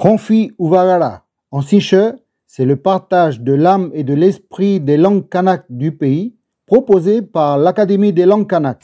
Ronfi Uvagara, en siche, c'est le partage de l'âme et de l'esprit des langues kanak du pays, proposé par l'Académie des langues kanak.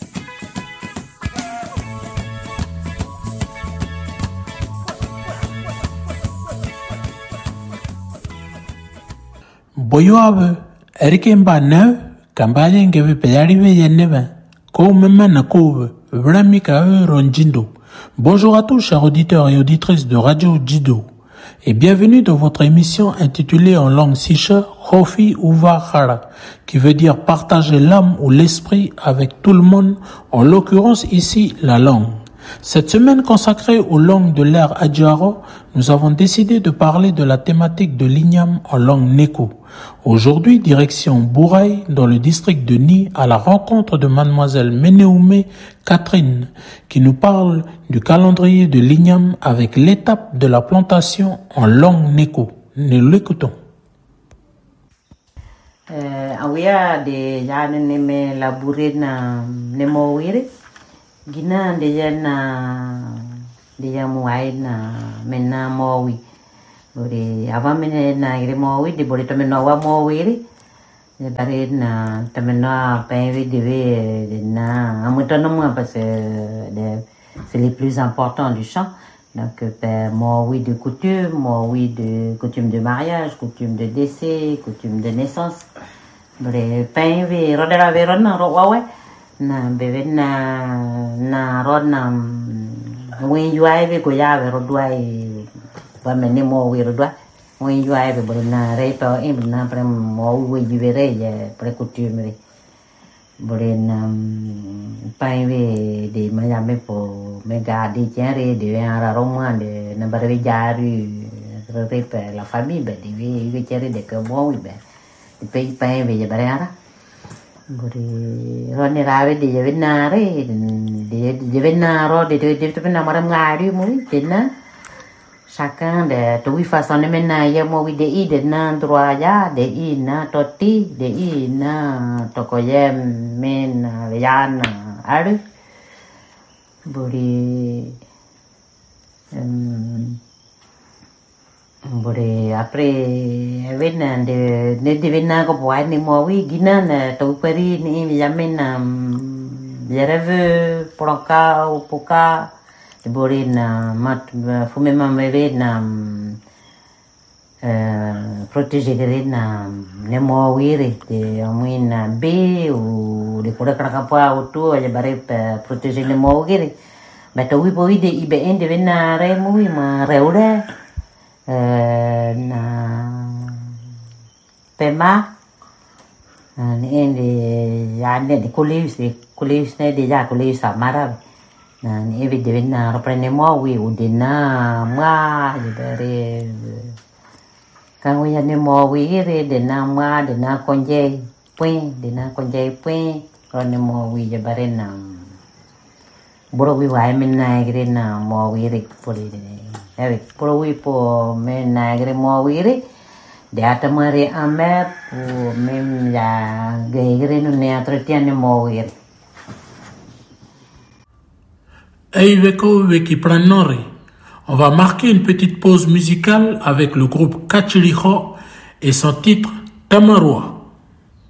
Boyoabe, erikemba ne, kambaye ngebe peyarive yenebe, ko meme na koube, vrami kae ronjindo. Bonjour à tous, chers auditeurs et auditrices de Radio Djido, et bienvenue dans votre émission intitulée en langue siche, Khofi Uvagara, qui veut dire partager l'âme ou l'esprit avec tout le monde, en l'occurrence ici la langue. Cette semaine consacrée aux langues de l'ère Adjaro, nous avons décidé de parler de la thématique de l'igname en langue Neko. Aujourd'hui, direction Bouraï, dans le district de Ni, à la rencontre de mademoiselle Meneoumé Catherine, qui nous parle du calendrier de l'igname avec l'étape de la plantation en langue Neko. Nous l'écoutons. Awia de jane neme labourer na nemo wiri. Gina de muai na mena mowi. Bori ava mene na ire mowi de bori tameno wa mowi. De bare na tameno pavi de na amutonomo parce que c'est les plus importants du chant. Donc mowi de coutume de mariage, coutume de décès, coutume de naissance. Bori pavi rodera verona rowawe. Na bebe na rod na winjuai be ko ya be rodwai ba mene mo wi rodwa winjuai be bole na repa im na pre mo wi jibere ya pre coutume bole na pai be de mayame po mega di tiare de ara roma de na bare jaru repa la famille be de tiare de que mo wi be de pai be bare ara Buri rone rave di javenare di javenaro di javenare maram ngari mui tena chacun de tout façon de menaille moi de i de na droya de i na toti de i na tokoyem men yana aru buri Bore après vena de vena ko boai ni mowi gina na to peri ni yamena yereve poka o poka de bore na mat fume mameve na protéger na ne mowi re de amuina be o de kora kapa o to ya bare protéger ne mowi re but we boy de ibe ende vena re mowi ma reure na pema ni ya ne colis ne de ya colis samara na ni evide na reprenemo wi udina ma libere kan wi ne mo wi re de na ma de na konje point ronne mo wi je bare na boro wi wa men na gre na mo wi re poli avec provi po men nagre moire de atamare amer pour même la guerre nous ne entretiene moire Eiveko Veki Pranore. On va marquer une petite pause musicale avec le groupe Kachiriho et son titre Tamarua.